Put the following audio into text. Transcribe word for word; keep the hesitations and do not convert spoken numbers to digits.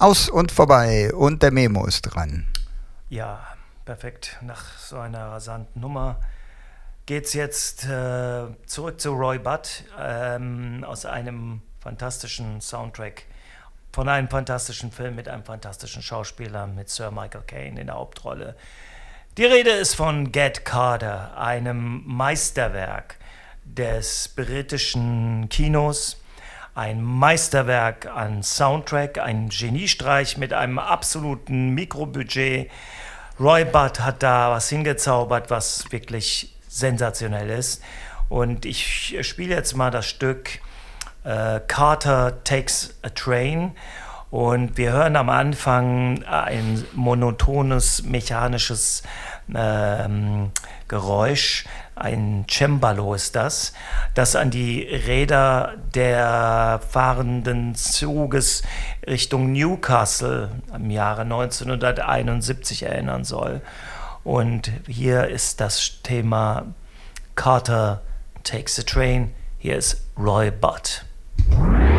Aus und vorbei und der Memo ist dran. Ja, perfekt. Nach so einer rasanten Nummer geht's jetzt äh, zurück zu Roy Budd ähm, aus einem fantastischen Soundtrack von einem fantastischen Film mit einem fantastischen Schauspieler, mit Sir Michael Caine in der Hauptrolle. Die Rede ist von Get Carter, einem Meisterwerk des britischen Kinos. Ein Meisterwerk an Soundtrack, ein Geniestreich mit einem absoluten Mikrobudget. Roy Budd hat da was hingezaubert, was wirklich sensationell ist. Und ich spiele jetzt mal das Stück äh, Carter Takes a Train. Und wir hören am Anfang ein monotones, mechanisches ähm, Geräusch. Ein Cembalo ist das, das an die Räder der fahrenden Zuges Richtung Newcastle im Jahre neunzehnhunderteinundsiebzig erinnern soll. Und hier ist das Thema Carter Takes a Train. Hier ist Roy Budd.